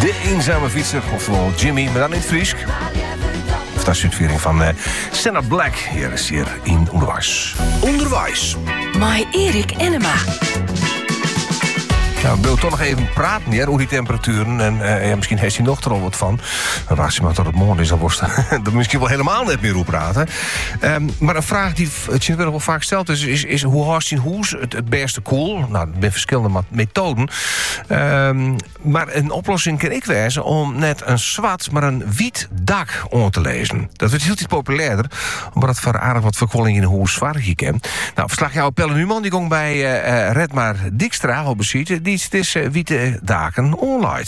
De eenzame fietser, oftewel Jimmy, maar dan in het Fries. Of dat is de uitvoering van Senna Black. Hier is hier in Onderwijs. Onderwijs. Met Erik Enema. Nou, we willen toch nog even praten hier over die temperaturen. En misschien heeft hij nog er al wat van. Dan als iemand tot het morgen is, dan wordt er misschien wel helemaal net meer op praten. Maar een vraag die het wel vaak stelt is hoe houdt je hoes het beste koel? Nou, er zijn verschillende methoden. Maar een oplossing kan ik wijzen om net een zwart, maar een wit dak aan te lezen. Dat wordt heel iets populairder, omdat het voor aardig wat verkwolling in de hoes zwaar je kent. Nou, verslagjouwer Pelle Numan die ging bij Redmar Dijkstra op bezieten. Die is witte daken online.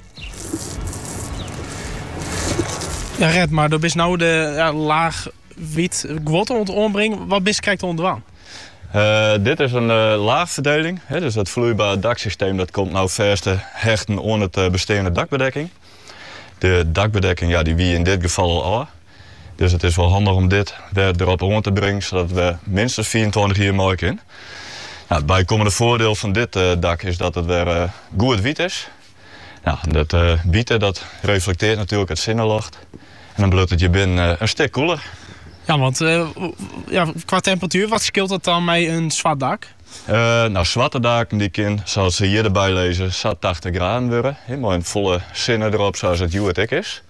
Ja, Red, maar dat is nou de laag wit gewot om te ombrengen. Wat is kijkt onderaan? Dit is een laagverdeling. Hè, dus het vloeibare daksysteem dat komt nou vers te hechten onder het bestaande dakbedekking. De dakbedekking die wie in dit geval al. Dus het is wel handig om dit erop rond te brengen, zodat we minstens 24 uur mooi kunnen. Nou, het bijkomende voordeel van dit dak is dat het weer goed wit is. Nou, dat witte dat reflecteert natuurlijk het zinnenlicht. En dan blijft het je binnen een stuk koeler. Ja, want qua temperatuur, wat scheelt dat dan met een zwart dak? Nou, zwarte daken die kunnen, zoals ze hier erbij lezen, 80 graden worden. Helemaal in volle zinnen erop, zoals het UATIC is.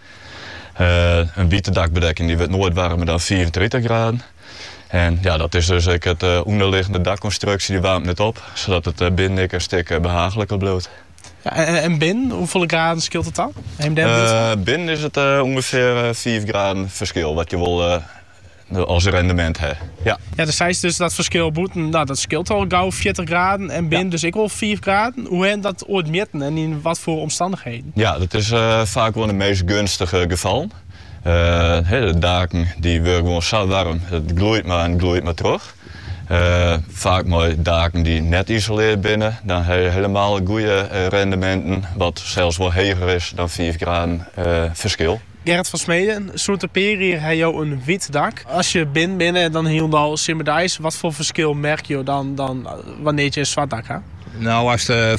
Een witte dakbedekking die wordt nooit warmer dan 34 graden. En ja, dat is dus ook het onderliggende dakconstructie, die warmt net op, zodat het binnen een stuk behagelijker blijft. Ja, en binnen, hoeveel graden scheelt het dan? Binnen is het ongeveer 4 graden verschil, wat je wil als rendement hebt. Ja, dan zei ze dus dat verschil boeten, nou, dat scheelt al gauw 40 graden en binnen dus ik wel 4 graden. Hoe hebben dat ooit meten en in wat voor omstandigheden? Ja, dat is vaak wel de meest gunstige geval. De daken die worden gewoon zo warm, het gloeit maar en gloeit maar terug. Vaak met daken die net isoleerd binnen, dan heb je helemaal goede rendementen, wat zelfs wel hoger is dan 4 graden verschil. Gerrit van Smeden, Soeterperier heeft jou een wit dak. Als je binnen dan heel al Simmerdijs, wat voor verschil merk je dan wanneer je een zwart dak hebt? Nou,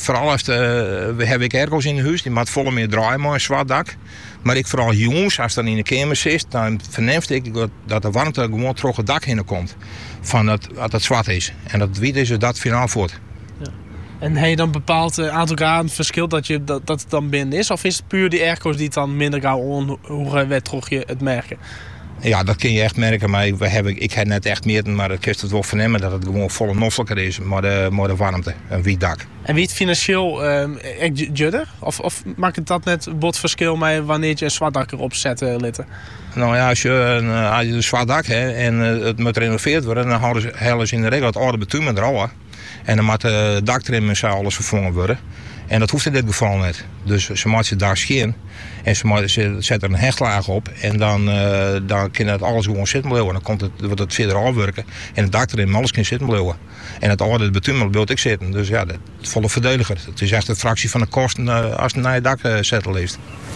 we hebben ergens in huis die moet volle meer draaien met een zwart dak. Maar ik vooral jongens, als dan in de kamer zit, dan verneemt ik dat de warmte gewoon terug het dak heen komt. Van dat het zwart is. En dat wit is dat finaal voort. Ja. En heb je dan een bepaald aantal graden verschil dat het dan binnen is? Of is het puur die airco's die het dan minder gauw hoe werd terug je het merken? Ja, dat kun je echt merken, maar ik heb net echt meer, maar ik het wel vernemen dat het gewoon volle noffelijker is, maar de warmte, een wit dak. En wie het financieel judder? Of maakt het dat net bot verschil met wanneer je een zwart dak erop zet, Litten? Nou ja, als je een zwart dak hebt en het moet renoveerd worden, dan halen ze in de regel het oude betumen er al. En dan moet de daktrim en zo alles vervangen worden. En dat hoeft in dit geval niet. Dus ze maken het daar scheren en ze zetten er een hechtlaag op. En dan kan het alles gewoon zitten blijven. Dan wordt het verder afwerken. En het dak erin, alles kan zitten blijven. En het oude betummel wil ik zitten. Dus ja, het volle verdediger. Het is echt een fractie van de kosten als het naar je dak zetten leeft.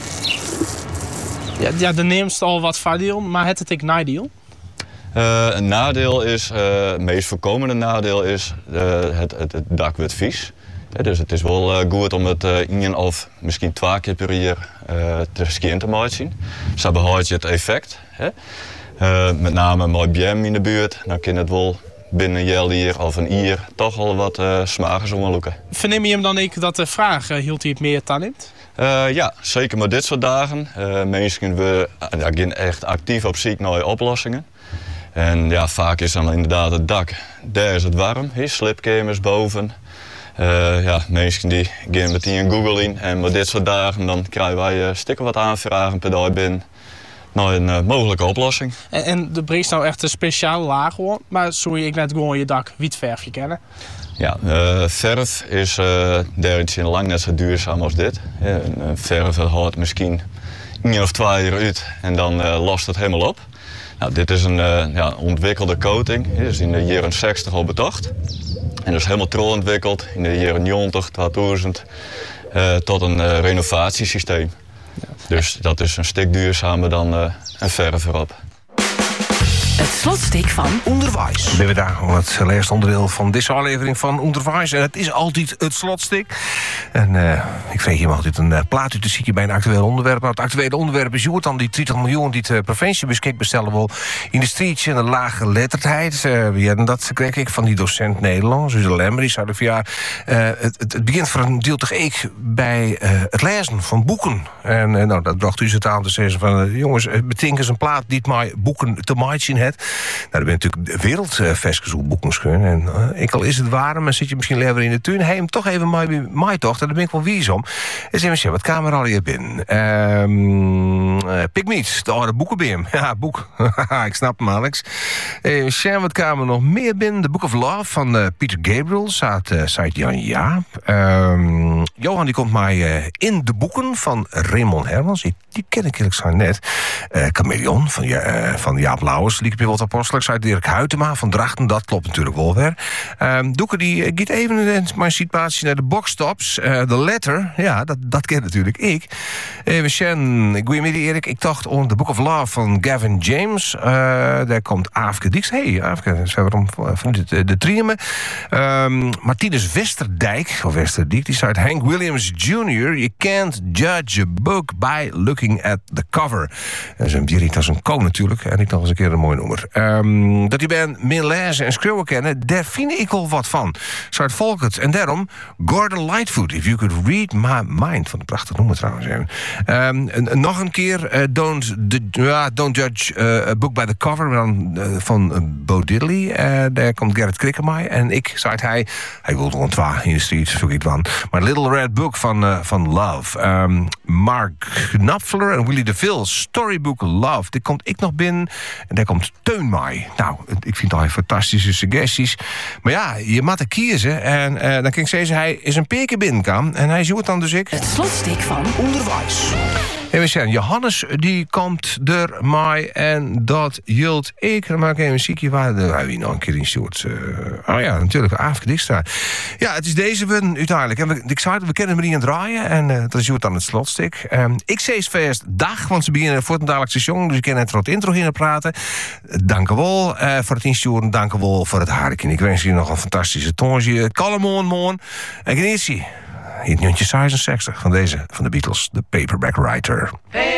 Ja, de neemt al wat voordeel, maar het ook nadeel? Een nadeel is, het meest voorkomende nadeel is, het dak wordt vies. Dus het is wel goed om het 1 of misschien 2 keer per jaar te skiën te maken. Zo behoud je het effect. Met name met BM in de buurt, dan kan het wel binnen een jaar hier of een jaar toch al wat smakers omloeken. Verneem je hem dan ook dat de vraag hield hij het meer talent? Ja, zeker met dit soort dagen. Mensen gaan echt actief op zoek naar oplossingen. En ja, vaak is dan inderdaad het dak, daar is het warm, slipkamers boven. Mensen die gaan meteen Google in en met dit soort dagen dan krijgen wij stikken wat aanvragen per dag binnen naar een mogelijke oplossing. En de brengt nou echt een speciale laag hoor, maar zou je net gewoon je dak wietverfje kennen? Ja, verf is daar iets in lang net zo duurzaam als dit. Een verf houdt misschien 1 of 2 jaar uit en dan lost het helemaal op. Nou, dit is een ontwikkelde coating, is in de jaren 60 al bedacht. En dus helemaal doorontwikkeld in de jaren 90, 2000 tot een renovatiesysteem. Ja. Dus dat is een stuk duurzamer dan een verf erop. Het slotstuk van onderwijs. We hebben daar al het laatste onderdeel van deze aflevering van onderwijs. En het is altijd het slotstuk. En ik vreeg je altijd een plaat uit te zieken bij een actueel onderwerp. Nou, het actuele onderwerp is dan die 30 miljoen die de provincie beschikbaar bestellen wil in de streetje en de lage letterdheid. We hadden dat, kreeg ik, van die docent Nederlands, dus de Lemmer, die zei van ja, het begint voor een deel toch ik bij het lezen van boeken. En nou, dat bracht u het aan te zeggen van jongens, betinken eens een plaat die het maar boeken te maaien heeft. Nou, dan ben je natuurlijk wereldvestjes hoe boeken scheuren. En ik al is het waar, maar zit je misschien liever in de tuin. Hij hem toch even mij toch, daar ben ik wel wies om. En zeg maar, wat kamer al hier binnen? Pygmies, de oude boekenbeam. Ja, boek. Ik snap hem, Alex. Wat kamer nog meer binnen? The Book of Love van Peter Gabriel. Zei Jan Jaap. Johan die komt mij in de boeken van Raymond Hermans. Die ken ik eerlijk gezegd net. Chameleon van Jaap Lauwers. Liep je wat apostelijk. Zei Dirk Huytema van Drachten. Dat klopt natuurlijk wel weer. Doeke die gaat even in mijn situatie naar de boxstops. De letter. Ja, dat ken natuurlijk ik. Goedemiddag Erik. Ik dacht on The Book of Love van Gavin James. Daar komt Aafke Dieks. Hey, Aafke, ze hebben van de triemen. Martinus Westerdijk, of Westerdijk, die zei Hank Williams Jr. You can't judge a book by looking at the cover. Dat is een direct als een koon natuurlijk. En ik nog eens een keer een mooi nummer. Dat die band min lezen en schreeuwen kennen, daar vind ik al wat van. Zei Volkert. En daarom Gordon Lightfoot, If You Could Read My Mind. Van de prachtig nummer trouwens. Nog een keer Don't Judge a Book by the Cover van Bo Diddley. Daar komt Gerrit Krikkemai. En ik, zei hij wil nog een twa in de street, zoek ik van. Maar Little Red Book van Love. Mark Knapfler en Willy DeVille, Storybook Love. Dit komt ik nog binnen. En daar komt Teun Mai. Nou, ik vind het al fantastische suggesties. Maar ja, je moet er kiezen. En dan kan ik zeggen, hij is een peerke binnenkwam. En hij zoekt dan dus ik. het slotstuk van Onderwijs. En we zijn Johannes, die komt er mij en dat hield ik. Dan maak ik even een ziekje waar we nog een keer in soort. Oh ja, natuurlijk, Aafke Dijkstra. Ja, het is deze win uiteindelijk. En ik zei het, we kennen hem niet aan het draaien. En dat is dan het slotstuk. Ik zei het vast dag, want ze beginnen voor het dagelijkse seizoen. Dus ik kan het rot intro in praten. Dank u wel voor het insturen. Dank u wel voor het harken. Ik wens jullie nog een fantastische toonje. Kalm on. En geniet je. Het nummer 66 van de Beatles, The Paperback Writer.